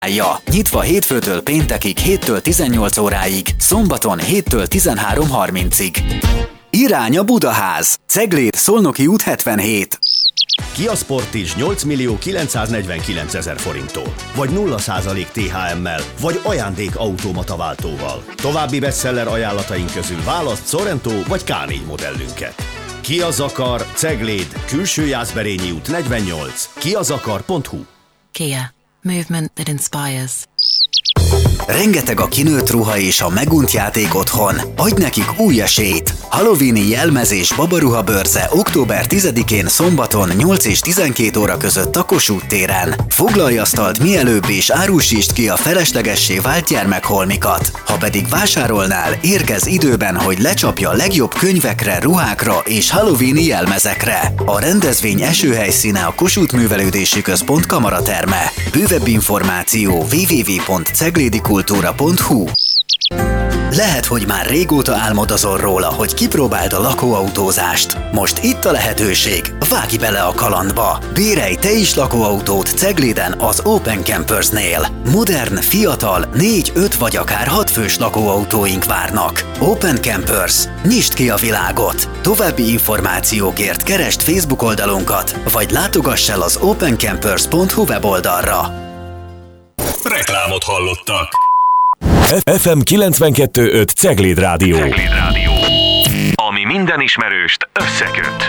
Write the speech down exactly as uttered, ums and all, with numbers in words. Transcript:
Nyitva hétfőtől péntekig héttől tizennyolc óráig, szombaton héttől tizenhárom harmincig. Irány a Budaház, Cegléd, Szolnoki út hetvenhét. Kia Sportage nyolc millió kilencszáznegyvenkilencezer forinttól, vagy nulla százalék té há emmel, vagy ajándék automata váltóval. További bestseller ajánlataink közül választ Sorento vagy ká négy modellünket. Kia Zakar, Cegléd, Külső Jászberényi út negyvennyolc, kiazakar pont hu. Kia. Movement that inspires. Rengeteg a kinőtt ruha és a megunt játék otthon. Adj nekik új esélyt! Halloweeni jelmezés babaruha bőrze október tizedikén szombaton nyolc és tizenkét óra között a Kossuth téren. Foglalj asztalt mielőbb és árusítsd ki a feleslegessé vált gyermekholmikat. Ha pedig vásárolnál, érkezz időben, hogy lecsapja a legjobb könyvekre, ruhákra és halloweeni jelmezekre. A rendezvény esőhelyszíne a Kossuth Művelődési Központ kamaraterme. Bővebb információ double-u double-u double-u pont ceglédikultúra pont hu. Lehet, hogy már régóta álmodozol róla, hogy kipróbáld a lakóautózást. Most itt a lehetőség, vágj bele a kalandba! Bérelj te is lakóautót Cegléden az Open Campersnél. Modern, fiatal, négy, öt vagy akár hat fős lakóautóink várnak. Open Campers. Nyisd ki a világot! További információkért keresd Facebook oldalunkat, vagy látogass el az open campers pont hu weboldalra. Reklámot hallottak. ef em kilencvenkettő öt Cegléd Rádió. Cegléd Rádió. Ami minden ismerőst összeköt.